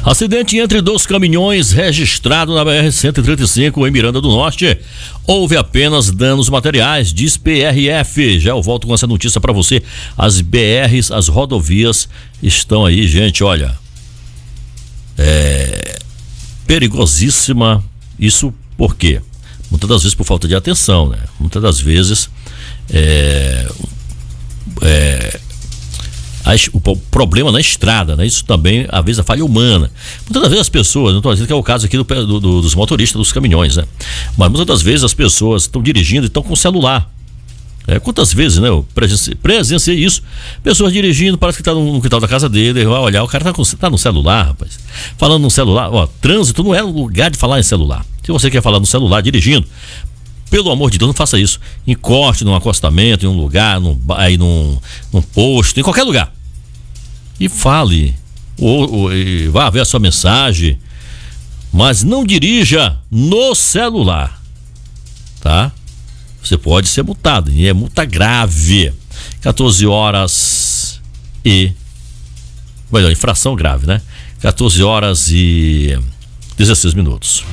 Acidente entre dois caminhões registrado na BR-135 em Miranda do Norte. Houve apenas danos materiais, diz PRF. Já eu volto com essa notícia para você. As BRs, as rodovias estão aí, gente, olha. Perigosíssima. Isso por quê? Muitas das vezes por falta de atenção, né? Muitas das vezes o problema na estrada, né? Isso também, às vezes, a falha humana. Muitas das vezes as pessoas, não estou dizendo que é o caso aqui dos motoristas dos caminhões, né? Mas muitas das vezes as pessoas estão dirigindo e estão com o celular. Quantas vezes, né? Eu presenciei isso. Pessoas dirigindo, parece que está no quintal da casa dele, vai olhar, o cara tá no celular, rapaz. Falando no celular, trânsito não é lugar de falar em celular. Se você quer falar no celular dirigindo, pelo amor de Deus, não faça isso. Encoste num acostamento, em um lugar, num posto, em qualquer lugar. E fale. Ou vá ver a sua mensagem. Mas não dirija no celular. Tá? Você pode ser multado. E é multa grave. 14 horas e... Melhor, infração grave, né? 14 horas e 16 minutos.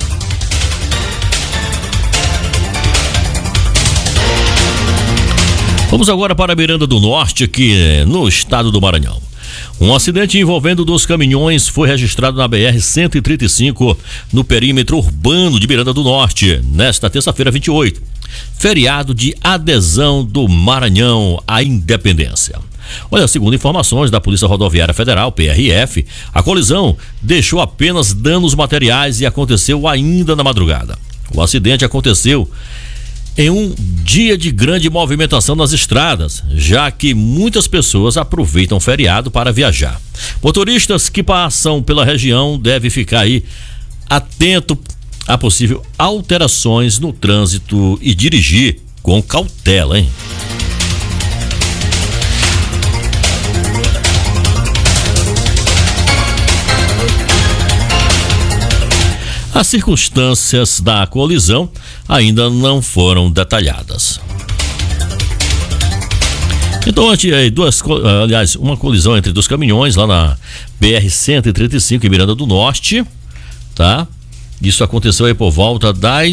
Vamos agora para Miranda do Norte, aqui no estado do Maranhão. Um acidente envolvendo dois caminhões foi registrado na BR-135, no perímetro urbano de Miranda do Norte, nesta terça-feira 28, feriado de adesão do Maranhão à independência. Olha, segundo informações da Polícia Rodoviária Federal, PRF, a colisão deixou apenas danos materiais e aconteceu ainda na madrugada. O acidente aconteceu em um dia de grande movimentação nas estradas, já que muitas pessoas aproveitam o feriado para viajar. Motoristas que passam pela região devem ficar aí atento a possíveis alterações no trânsito e dirigir com cautela, hein? As circunstâncias da colisão ainda não foram detalhadas. Então, uma colisão entre dois caminhões lá na BR-135 em Miranda do Norte, tá? Isso aconteceu aí por volta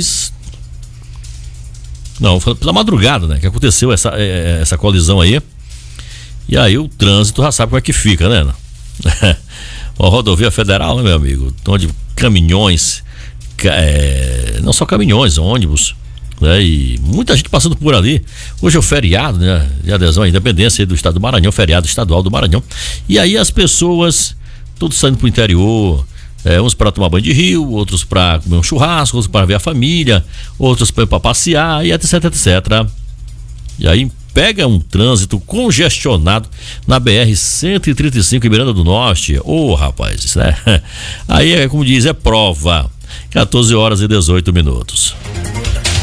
pela madrugada, né? Que aconteceu essa colisão aí. E aí o trânsito já sabe como é que fica, né? A rodovia federal, né, meu amigo? Onde caminhões, não só caminhões, ônibus, né? E muita gente passando por ali. Hoje é o feriado, né? De adesão à independência do estado do Maranhão, feriado estadual do Maranhão. E aí as pessoas, todos saindo pro interior, uns para tomar banho de rio, outros para comer um churrasco, outros para ver a família, outros para passear e etc, etc. E aí pega um trânsito congestionado na BR-135 em Miranda do Norte. Rapaz, isso aí como diz, é prova. 14 horas e 18 minutos.